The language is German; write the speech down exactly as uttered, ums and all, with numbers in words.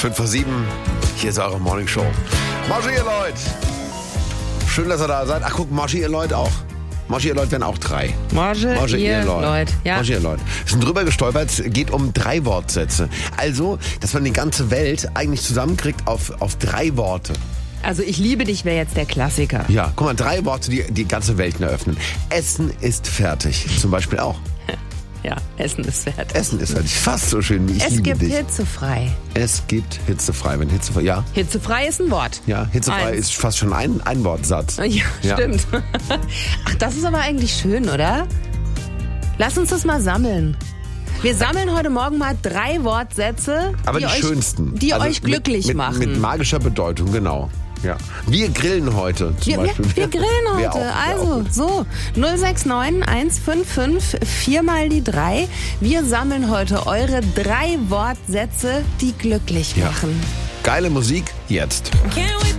fünf vor sieben, hier ist eure Morning Show. Maschi, ihr Leute. Schön, dass ihr da seid. Ach, guck, Maschi, ihr Leute auch. Maschi, ihr Leute werden auch drei. Maschi, Maschi, ihr Leute. Ja. Maschi, ihr Leute. Wir sind drüber gestolpert, es geht um drei Wortsätze. Also, dass man die ganze Welt eigentlich zusammenkriegt auf, auf drei Worte. Also ich liebe dich wäre jetzt der Klassiker. Ja, guck mal, drei Worte, die die ganze Welt eröffnen. Essen ist fertig, zum Beispiel auch. Ja, Essen ist fertig. Essen ist fertig, fast so schön wie ich Es liebe gibt dich. hitzefrei. Es gibt hitzefrei, wenn hitzefrei, ja. Hitzefrei ist ein Wort. Ja, hitzefrei Eins. ist fast schon ein, ein Wortsatz. Ja, Ja. stimmt. Ach, das ist aber eigentlich schön, oder? Lass uns das mal sammeln. Wir sammeln heute Morgen mal drei Wortsätze, Aber die, euch, schönsten. die Also euch glücklich mit, mit, machen. Mit magischer Bedeutung, genau. Ja. Wir grillen heute zum Wir, wir, Beispiel. wir grillen Wär heute. auch- wär auch also, gut. so, null sechs neun eins fünf fünf vier mal die drei. Wir sammeln heute eure drei Wortsätze, die glücklich Ja. machen. Geile Musik jetzt. Can we